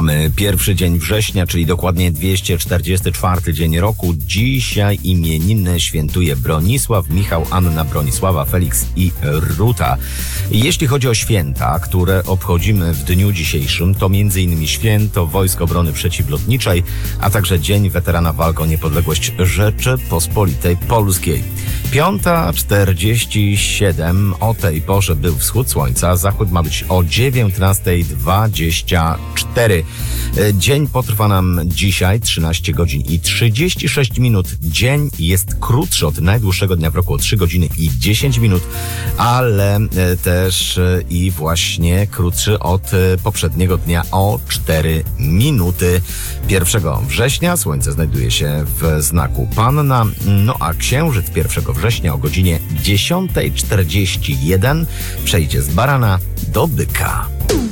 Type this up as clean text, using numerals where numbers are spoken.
Mamy pierwszy dzień września, czyli dokładnie 244 dzień roku. Dzisiaj imieniny świętuje Bronisław, Michał, Anna, Bronisława, Felix i Ruta. Jeśli chodzi o święta, które obchodzimy w dniu dzisiejszym, to m.in. święto Wojsk Obrony Przeciwlotniczej, a także Dzień Weterana Walk o Niepodległość Rzeczypospolitej Polskiej. 5:47, o tej porze był wschód słońca, zachód ma być o 19:24. Dzień potrwa nam dzisiaj 13 godzin i 36 minut. Dzień jest krótszy od najdłuższego dnia w roku o 3 godziny i 10 minut, ale też i właśnie krótszy od poprzedniego dnia o 4 minuty. 1 września słońce znajduje się w znaku Panna, no a księżyc 1 września o godzinie 10:41 przejdzie z barana do byka.